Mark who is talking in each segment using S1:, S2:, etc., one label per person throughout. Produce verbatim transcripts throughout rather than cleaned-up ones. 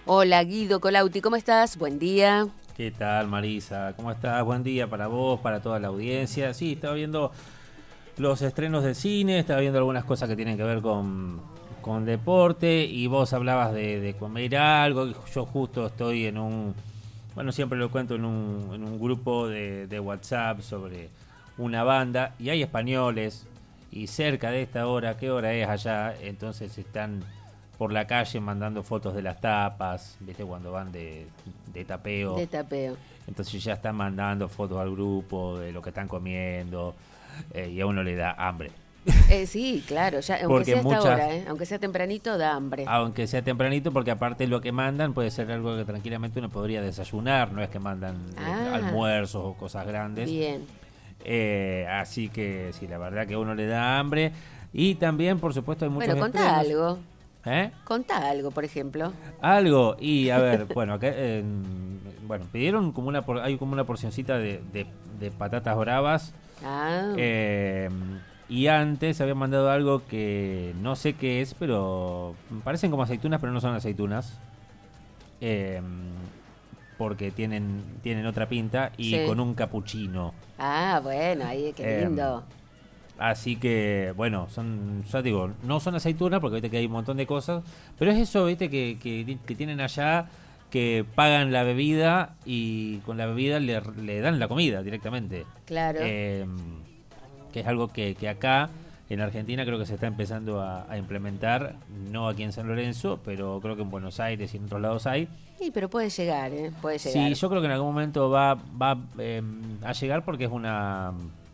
S1: Hola Guido Colauti, ¿cómo estás? Buen día.
S2: ¿Qué tal, Marisa? ¿Cómo estás? Buen día para vos, para toda la audiencia. Sí, estaba viendo los estrenos de cine, estaba viendo algunas cosas que tienen que ver con, con deporte, y vos hablabas de, de comer algo. Yo justo estoy en un, bueno, siempre lo cuento en un, en un grupo de, de WhatsApp sobre una banda, y hay españoles, y cerca de esta hora, ¿qué hora es allá? Entonces están por la calle mandando fotos de las tapas, ¿viste? Cuando van de, de tapeo.
S1: De tapeo.
S2: Entonces ya están mandando fotos al grupo de lo que están comiendo, eh, y a uno le da hambre.
S1: Eh, sí, claro, ya, aunque
S2: Porque
S1: sea esta
S2: muchas-
S1: hora, ¿eh? Aunque sea tempranito, da hambre.
S2: Aunque sea tempranito, porque aparte lo que mandan puede ser algo que tranquilamente uno podría desayunar, no es que mandan eh,
S1: Ah.
S2: almuerzos o cosas grandes.
S1: Bien.
S2: Eh, así que sí, la verdad que a uno le da hambre. Y también, por supuesto, hay muchos
S1: Bueno, contá
S2: estrenos.
S1: algo.
S2: ¿Eh?
S1: Contá algo, por ejemplo.
S2: Algo, y a ver, bueno, acá, eh, bueno, pidieron como una, por- hay como una porcioncita de, de, de patatas bravas,
S1: Ah,
S2: eh, y antes habían mandado algo que no sé qué es, pero parecen como aceitunas, pero no son aceitunas, eh, porque tienen, tienen otra pinta, y
S1: Sí.
S2: con un capuchino.
S1: ah, bueno, ahí, qué
S2: Eh,
S1: lindo.
S2: Así que, bueno, son, ya digo, no son aceitunas porque viste que hay un montón de cosas, pero es eso, viste, que, que, que tienen allá, que pagan la bebida y con la bebida le, le dan la comida directamente.
S1: Claro.
S2: Eh, que es algo que, que acá, en Argentina, creo que se está empezando a, a implementar, no aquí en San Lorenzo, pero creo que en Buenos Aires y en otros lados hay.
S1: Sí, pero puede llegar, ¿eh? Puede llegar.
S2: Sí, yo creo que en algún momento va, va eh, a llegar, porque es una...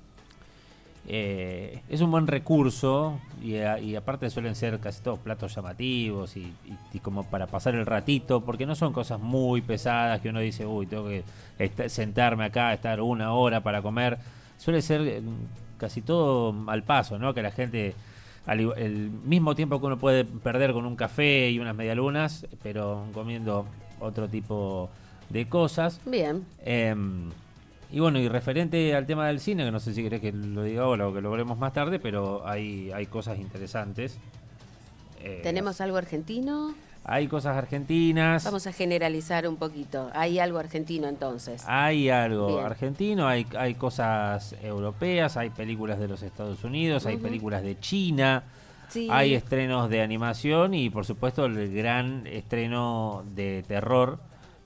S2: Eh, es un buen recurso, y, a- y aparte suelen ser casi todos platos llamativos y, y- y como para pasar el ratito, porque no son cosas muy pesadas que uno dice, uy, tengo que est- sentarme acá, estar una hora para comer. Suele ser eh, casi todo al paso, ¿no? Que la gente, al igu- el mismo tiempo que uno puede perder con un café y unas medialunas, pero comiendo otro tipo de cosas.
S1: Bien.
S2: Em, y bueno, y referente al tema del cine, que no sé si querés que lo diga ahora o que lo veremos más tarde, pero hay, hay cosas interesantes. Eh,
S1: ¿Tenemos algo argentino?
S2: Hay cosas argentinas.
S1: Vamos a generalizar un poquito. Hay algo argentino entonces.
S2: Hay algo
S1: Bien.
S2: argentino, hay, hay cosas europeas, hay películas de los Estados Unidos, hay
S1: Ujú.
S2: películas de China,
S1: Sí.
S2: hay estrenos de animación y por supuesto el gran estreno de terror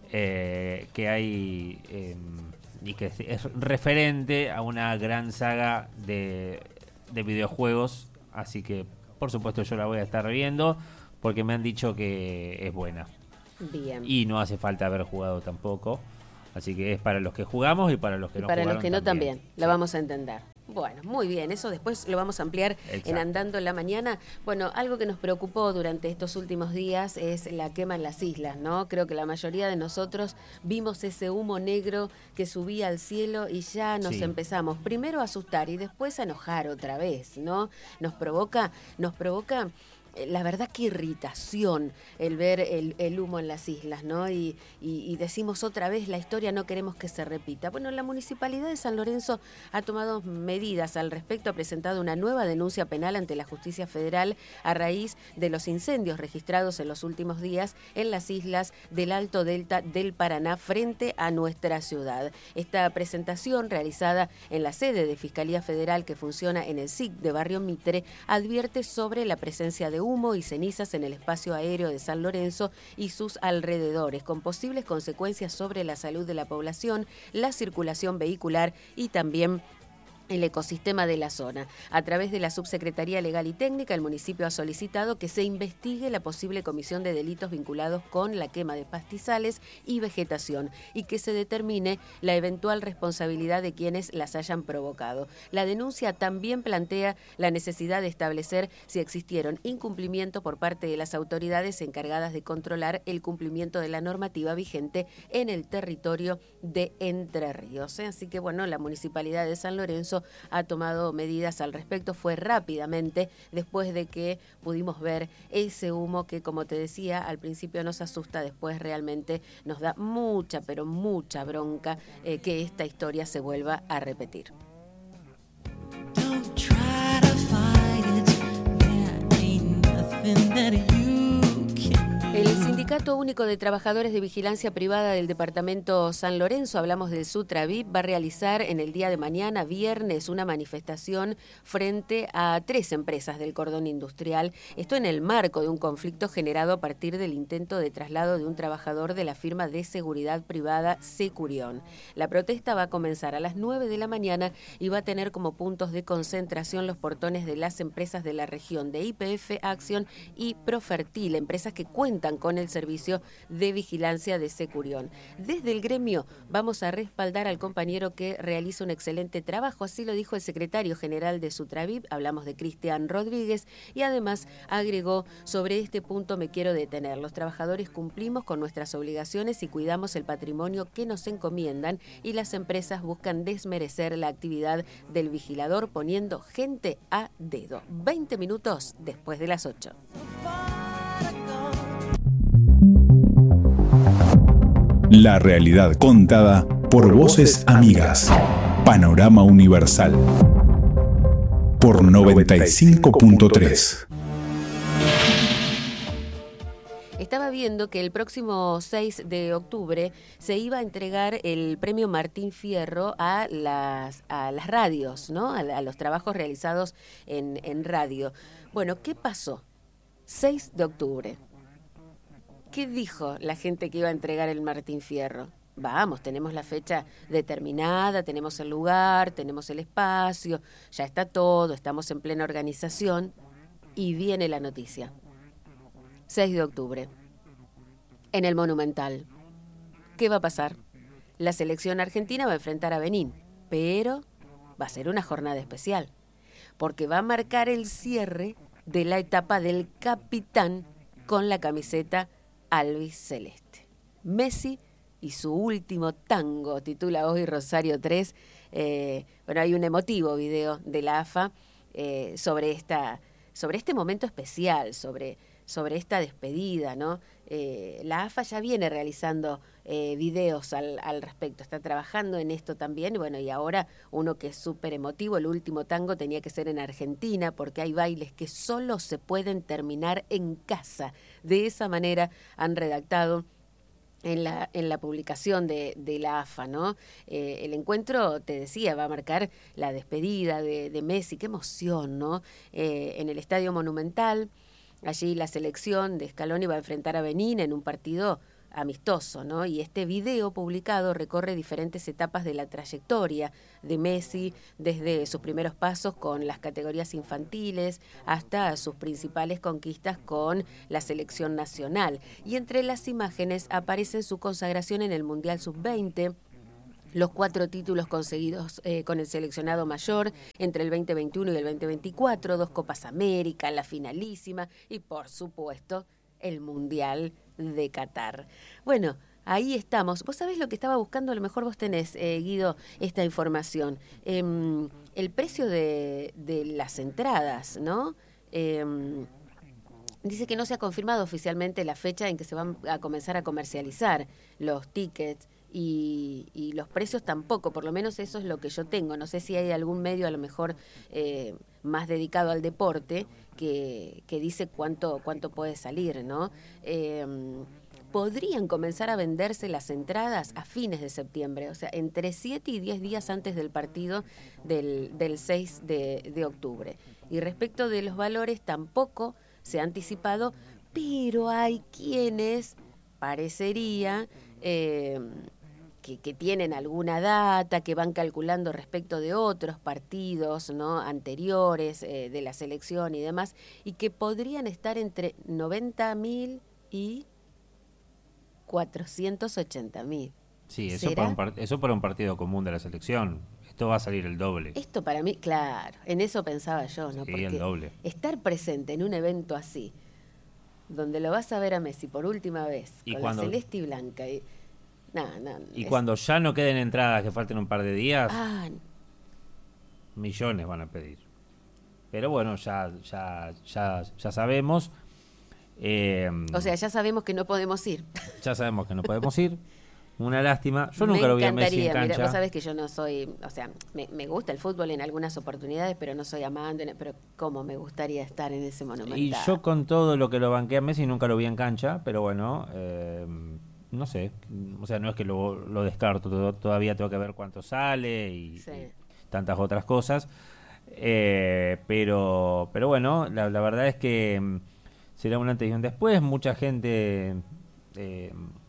S2: eh, que hay, eh, y que es, es referente a una gran saga de, de videojuegos, así que por supuesto yo la voy a estar viendo porque me han dicho que es buena.
S1: Bien.
S2: Y no hace falta haber jugado tampoco. Así que es para los que jugamos y para los que
S1: Y
S2: no
S1: para
S2: jugaron
S1: los que no también,
S2: también.
S1: lo
S2: Sí.
S1: vamos a entender. Bueno, muy bien, eso después lo vamos a ampliar en
S2: Exacto.
S1: Andando en la Mañana. Bueno, algo que nos preocupó durante estos últimos días es la quema en las islas, ¿no? Creo que la mayoría de nosotros vimos ese humo negro que subía al cielo y ya nos
S2: Sí.
S1: empezamos primero a asustar y después a enojar otra vez, ¿no? Nos provoca, nos provoca... eh, La verdad que irritación el ver el, el humo en las islas, ¿no? Y, y, y decimos otra vez, la historia no queremos que se repita. Bueno, la Municipalidad de San Lorenzo ha tomado medidas al respecto, ha presentado una nueva denuncia penal ante la Justicia Federal a raíz de los incendios registrados en los últimos días en las islas del Alto Delta del Paraná frente a nuestra ciudad. Esta presentación, realizada en la sede de Fiscalía Federal que funciona en el S I C de Barrio Mitre, advierte sobre la presencia de humo y cenizas en el espacio aéreo de San Lorenzo y sus alrededores, con posibles consecuencias sobre la salud de la población, la circulación vehicular y también el ecosistema de la zona. A través de la Subsecretaría Legal y Técnica, el municipio ha solicitado que se investigue la posible comisión de delitos vinculados con la quema de pastizales y vegetación y que se determine la eventual responsabilidad de quienes las hayan provocado. La denuncia también plantea la necesidad de establecer si existieron incumplimientos por parte de las autoridades encargadas de controlar el cumplimiento de la normativa vigente en el territorio de Entre Ríos. Así que, bueno, la Municipalidad de San Lorenzo ha tomado medidas al respecto. Fue rápidamente después de que pudimos ver ese humo que, como te decía, al principio nos asusta, después realmente nos da mucha, pero mucha bronca eh, que esta historia se vuelva a repetir.
S3: Don't try to fight it. There ain't nothing that you can do.
S1: El sindicato Sindicato Único de Trabajadores de Vigilancia Privada del Departamento San Lorenzo, hablamos del SUTRAVIP, va a realizar en el día de mañana, viernes, una manifestación frente a tres empresas del cordón industrial. Esto en el marco de un conflicto generado a partir del intento de traslado de un trabajador de la firma de seguridad privada Securión. La protesta va a comenzar a las nueve de la mañana y va a tener como puntos de concentración los portones de las empresas de la región de Y P F, Acción y Profertil, empresas que cuentan con el servicio de vigilancia de Securión. Desde el gremio vamos a respaldar al compañero que realiza un excelente trabajo, así lo dijo el secretario general de SUTRAVIP, hablamos de Cristian Rodríguez, y además agregó: sobre este punto me quiero detener. Los trabajadores cumplimos con nuestras obligaciones y cuidamos el patrimonio que nos encomiendan, y las empresas buscan desmerecer la actividad del vigilador poniendo gente a dedo. veinte minutos después de las ocho.
S3: La realidad contada por voces amigas. Panorama Universal. Por noventa y cinco punto tres.
S1: Estaba viendo que el próximo seis de octubre se iba a entregar el premio Martín Fierro a las, a las radios, ¿no? A, a los trabajos realizados en, en radio. Bueno, ¿qué pasó? seis de octubre. ¿Qué dijo la gente que iba a entregar el Martín Fierro? Vamos, tenemos la fecha determinada, tenemos el lugar, tenemos el espacio, ya está todo, estamos en plena organización, y viene la noticia. seis de octubre, en el Monumental. ¿Qué va a pasar? La selección argentina va a enfrentar a Benín, pero va a ser una jornada especial, porque va a marcar el cierre de la etapa del capitán con la camiseta albiceleste. Messi y su último tango, titula hoy Rosario tres. Eh, bueno, hay un emotivo video de la A F A eh, sobre esta, sobre este momento especial, sobre, sobre esta despedida, ¿no? Eh, la A F A ya viene realizando eh, videos al, al respecto, está trabajando en esto también, y bueno, y ahora uno que es súper emotivo, el último tango tenía que ser en Argentina, porque hay bailes que solo se pueden terminar en casa. De esa manera han redactado en la, en la publicación de, de la A F A, ¿no? Eh, el encuentro, te decía, va a marcar la despedida de, de Messi, qué emoción, ¿no? Eh, en el Estadio Monumental. Allí la selección de Scaloni va a enfrentar a Benín en un partido amistoso, ¿no? Y este video publicado recorre diferentes etapas de la trayectoria de Messi, desde sus primeros pasos con las categorías infantiles hasta sus principales conquistas con la selección nacional. Y entre las imágenes aparece su consagración en el Mundial sub veinte, los cuatro títulos conseguidos eh, con el seleccionado mayor entre el veinte veintiuno y el veinte veinticuatro, dos Copas América, la finalísima y, por supuesto, el Mundial de Qatar. Bueno, ahí estamos. Vos sabés lo que estaba buscando, a lo mejor vos tenés, eh, Guido, esta información. Eh, el precio de, de las entradas, ¿no? Eh, dice que no se ha confirmado oficialmente la fecha en que se van a comenzar a comercializar los tickets. Y, y los precios tampoco, por lo menos eso es lo que yo tengo. No sé si hay algún medio a lo mejor eh, más dedicado al deporte que, que dice cuánto, cuánto puede salir, ¿no? Eh, podrían comenzar a venderse las entradas a fines de septiembre, o sea, entre siete y diez días antes del partido del, del seis de octubre. Y respecto de los valores, tampoco se ha anticipado, pero hay quienes, parecería... Eh, Que, que tienen alguna data, que van calculando respecto de otros partidos, ¿no? anteriores eh, de la selección y demás, y que podrían estar entre noventa mil y cuatrocientos ochenta mil.
S2: Sí, eso para, un part- eso para un partido común de la selección. Esto va a salir el doble.
S1: Esto para mí, claro, en eso pensaba yo, ¿no?
S2: Sí,
S1: Porque
S2: el doble.
S1: Estar presente en un evento así, donde lo vas a ver a Messi por última vez,
S2: y
S1: con
S2: cuando...
S1: la celeste y blanca, y... No, no,
S2: y
S1: es...
S2: cuando ya no queden entradas, que falten un par de días,
S1: ah,
S2: millones van a pedir. Pero bueno, ya ya ya, ya sabemos. Eh,
S1: o sea, ya sabemos que no podemos ir.
S2: Ya sabemos que no podemos ir. Una lástima. Yo nunca lo vi a Messi en cancha.
S1: Mira, vos sabés que yo no soy, o sea, me, me gusta el fútbol en algunas oportunidades, pero no soy amante, pero cómo me gustaría estar en ese Monumental.
S2: Y yo con todo lo que lo banqué a Messi nunca lo vi en cancha, pero bueno, eh, no sé, o sea, no es que lo, lo descarto, todavía tengo que ver cuánto sale y, sí. y tantas otras cosas, eh, pero pero bueno, la, la verdad es que será un antes y un después, mucha gente... Eh,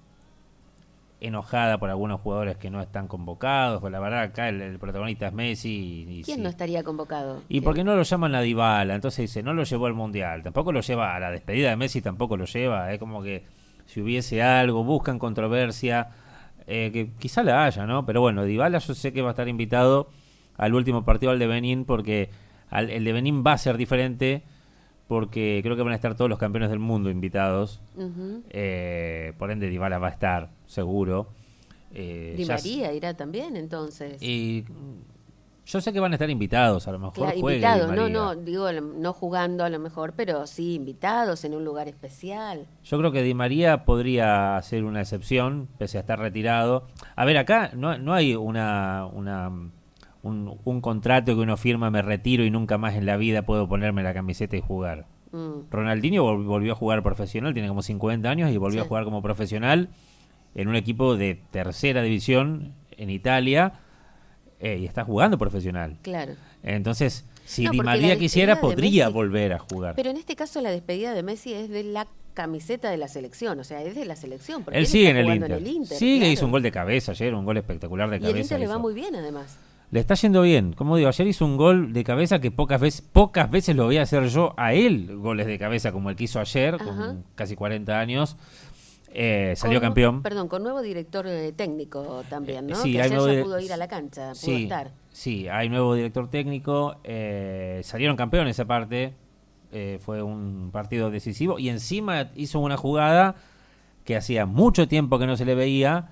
S2: enojada por algunos jugadores que no están convocados, pues la verdad acá el, el protagonista es Messi. Y, y
S1: ¿Quién
S2: sí.
S1: no estaría convocado?
S2: Y porque no lo llaman a Dybala, entonces dice, no lo llevó al Mundial, tampoco lo lleva a la despedida de Messi, tampoco lo lleva, es como que si hubiese algo, buscan controversia, eh, que quizá la haya, ¿no? Pero bueno, Dybala yo sé que va a estar invitado al último partido, al de Benín, porque al, el de Benín va a ser diferente, porque creo que van a estar todos los campeones del mundo invitados. Uh-huh. Eh, por ende Dybala va a estar, seguro. Eh,
S1: Di María irá también, entonces.
S2: Y yo sé que van a estar invitados, a lo mejor
S1: claro,
S2: juegue
S1: invitados,
S2: Di
S1: no,
S2: María.
S1: no, digo, no jugando a lo mejor, pero sí invitados en un lugar especial.
S2: Yo creo que Di María podría ser una excepción, pese a estar retirado. A ver, acá no, no hay una... una Un, un contrato que uno firma, me retiro y nunca más en la vida puedo ponerme la camiseta y jugar. Mm. Ronaldinho vol- volvió a jugar profesional, tiene como cincuenta años y volvió sí. a jugar como profesional en un equipo de tercera división en Italia eh, y está jugando profesional.
S1: Claro.
S2: Entonces, si
S1: no,
S2: Di María quisiera, podría
S1: Messi,
S2: volver a jugar.
S1: Pero en este caso la despedida de Messi es de la camiseta de la selección, o sea, es de la selección. Porque
S2: él,
S1: él
S2: sigue
S1: está
S2: en el
S1: Inter.
S2: Inter.
S1: En el Inter
S2: sigue,
S1: claro.
S2: hizo un gol de cabeza ayer, un gol espectacular de
S1: y
S2: cabeza.
S1: Y el Inter
S2: hizo.
S1: le va muy bien, además.
S2: Le está yendo bien, como digo, ayer hizo un gol de cabeza que pocas veces pocas veces lo voy a hacer yo a él, goles de cabeza como el que hizo ayer, Ajá. con casi cuarenta años, eh, salió
S1: con,
S2: campeón.
S1: Perdón, con nuevo director eh, técnico también, ¿no?
S2: Eh, sí,
S1: que
S2: hay
S1: ayer
S2: nuevo
S1: ya
S2: di-
S1: pudo ir a la cancha, pudo
S2: sí,
S1: estar.
S2: Sí, hay nuevo director técnico, eh, salieron campeones aparte, eh, fue un partido decisivo y encima hizo una jugada que hacía mucho tiempo que no se le veía,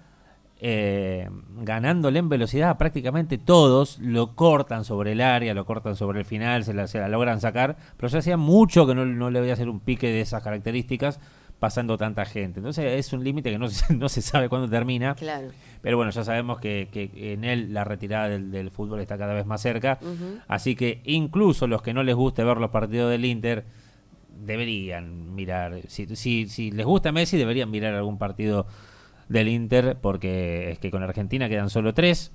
S2: Eh, ganándole en velocidad a prácticamente todos, lo cortan sobre el área, lo cortan sobre el final, se la, se la logran sacar, pero ya hacía mucho que no, no le voy a hacer un pique de esas características pasando tanta gente. Entonces es un límite que no se, no se sabe cuándo termina,
S1: claro.
S2: pero bueno, ya sabemos que, que en él la retirada del, del fútbol está cada vez más cerca, uh-huh. así que incluso los que no les guste ver los partidos del Inter deberían mirar, si, si, si les gusta Messi deberían mirar algún partido del Inter, porque es que con Argentina quedan solo tres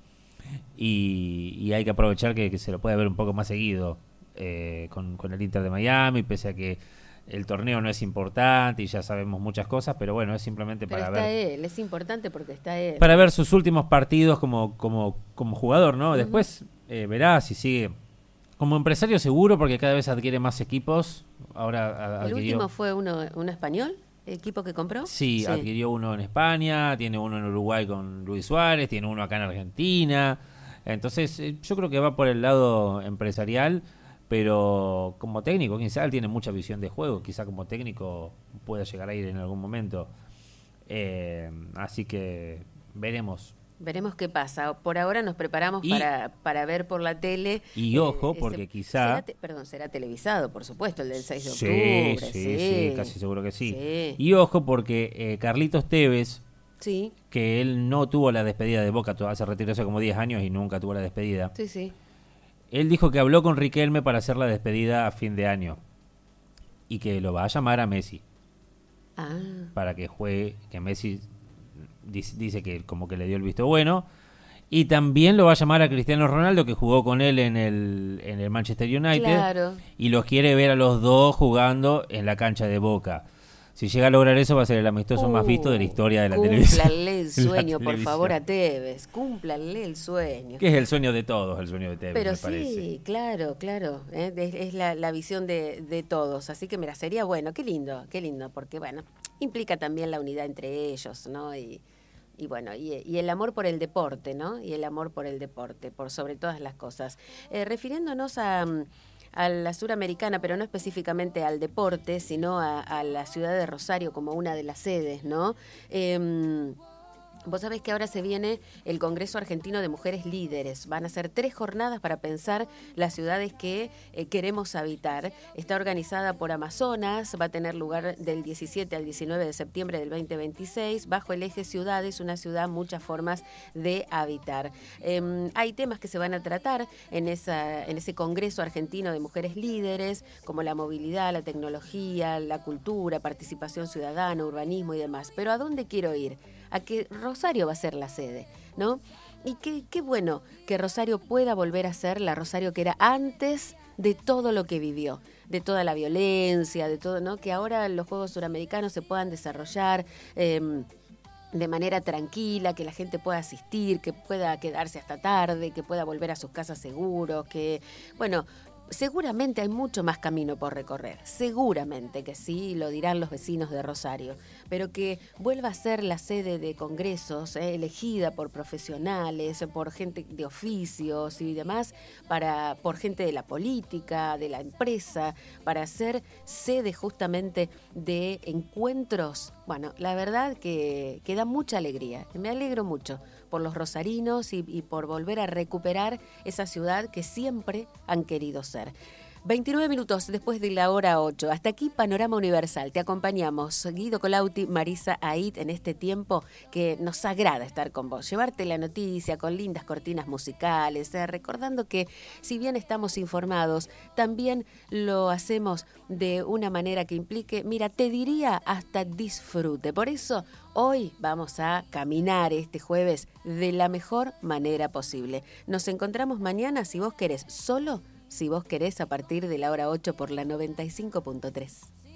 S2: y, y hay que aprovechar que, que se lo puede ver un poco más seguido eh, con, con el Inter de Miami, pese a que el torneo no es importante y ya sabemos muchas cosas, pero bueno, es simplemente
S1: pero
S2: para
S1: está
S2: ver
S1: él, es importante porque está él.
S2: Para ver sus últimos partidos como, como, como jugador, ¿no? Uh-huh. Después eh, verá si sigue como empresario seguro, porque cada vez adquiere más equipos. Ahora
S1: ¿El
S2: adquirió...
S1: último fue uno, uno español? ¿Equipo que compró?
S2: Sí, sí, adquirió uno en España, tiene uno en Uruguay con Luis Suárez, tiene uno acá en Argentina. Entonces, eh, yo creo que va por el lado empresarial, pero como técnico, quizá él tiene mucha visión de juego, quizá como técnico pueda llegar a ir en algún momento. Eh, así que veremos.
S1: Veremos qué pasa. Por ahora nos preparamos
S2: y,
S1: para, para ver por la tele.
S2: Y eh, ojo, porque ese, quizá...
S1: Será te, perdón, será televisado, por supuesto, el del seis de
S2: sí,
S1: octubre.
S2: Sí,
S1: sí,
S2: sí, casi seguro que sí.
S1: sí.
S2: Y ojo, porque eh, Carlitos Tevez,
S1: sí.
S2: que él no tuvo la despedida de Boca, se retiró hace como diez años y nunca tuvo la despedida.
S1: Sí, sí.
S2: Él dijo que habló con Riquelme para hacer la despedida a fin de año y que lo va a llamar a Messi.
S1: Ah.
S2: Para que juegue, que Messi dice, dice que como que le dio el visto bueno. Y también lo va a llamar a Cristiano Ronaldo, que jugó con él en el, en el Manchester United.
S1: Claro.
S2: Y los quiere ver a los dos jugando en la cancha de Boca. Si llega a lograr eso, va a ser el amistoso uh, más visto de la historia de la televisión.
S1: Cúmplanle el sueño, por favor, a Tevez. Cúmplanle el sueño.
S2: Que es el sueño de todos, el sueño de Tevez,
S1: Pero
S2: me
S1: sí,
S2: parece.
S1: claro, claro. ¿eh? Es, es la, la visión de, de todos. Así que, mira, sería bueno. Qué lindo, qué lindo. Porque, bueno, implica también la unidad entre ellos, ¿no? Y... Y bueno, y, y el amor por el deporte, ¿no? Y el amor por el deporte, por sobre todas las cosas. Eh, refiriéndonos a, a la suramericana, pero no específicamente al deporte, sino a, a la ciudad de Rosario como una de las sedes, ¿no? Eh, Vos sabés que ahora se viene el Congreso Argentino de Mujeres Líderes. Van a ser tres jornadas para pensar las ciudades que eh, queremos habitar. Está organizada por Amazonas, va a tener lugar del diecisiete al diecinueve de septiembre del veinte veintiséis, bajo el eje ciudades, una ciudad, muchas formas de habitar. Eh, hay temas que se van a tratar en, esa, en ese Congreso Argentino de Mujeres Líderes, como la movilidad, la tecnología, la cultura, participación ciudadana, urbanismo y demás. Pero ¿a dónde quiero ir? A que Rosario va a ser la sede, ¿no? Y qué, qué bueno que Rosario pueda volver a ser la Rosario que era antes de todo lo que vivió, de toda la violencia, de todo, ¿no? Que ahora los Juegos Suramericanos se puedan desarrollar eh, de manera tranquila, que la gente pueda asistir, que pueda quedarse hasta tarde, que pueda volver a sus casas seguros, que, bueno... Seguramente hay mucho más camino por recorrer, seguramente que sí, lo dirán los vecinos de Rosario, pero que vuelva a ser la sede de congresos, eh, elegida por profesionales, por gente de oficios y demás, para, por gente de la política, de la empresa, para ser sede justamente de encuentros. Bueno, la verdad que, que da mucha alegría, me alegro mucho por los rosarinos y, y por volver a recuperar esa ciudad que siempre han querido ser. veintinueve minutos después de la hora ocho. Hasta aquí Panorama Universal. Te acompañamos, Guido Colauti, Marisa Ait, en este tiempo que nos agrada estar con vos. Llevarte la noticia con lindas cortinas musicales, eh, recordando que si bien estamos informados, también lo hacemos de una manera que implique, mira, te diría hasta disfrute. Por eso hoy vamos a caminar este jueves de la mejor manera posible. Nos encontramos mañana, si vos querés, solo si vos querés, a partir de la hora ocho por la noventa y cinco punto tres.